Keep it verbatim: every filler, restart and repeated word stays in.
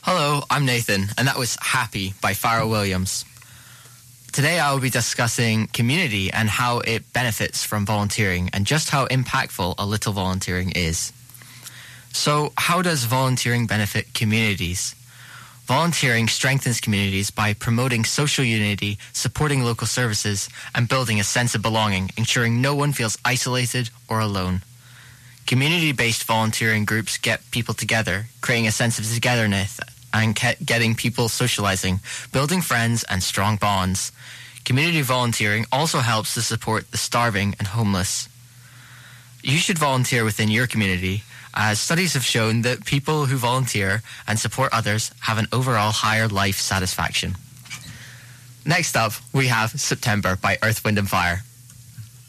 Hello, I'm Nathan, and that was Happy by Pharrell Williams. Today I will be discussing community and how it benefits from volunteering and just how impactful a little volunteering is. So, how does volunteering benefit communities? Volunteering strengthens communities by promoting social unity, supporting local services, and building a sense of belonging, ensuring no one feels isolated or alone. Community-based volunteering groups get people together, creating a sense of togetherness and ke- getting people socializing, building friends and strong bonds. Community volunteering also helps to support the starving and homeless. You should volunteer within your community, as studies have shown that people who volunteer and support others have an overall higher life satisfaction. Next up, we have September by Earth, Wind and Fire.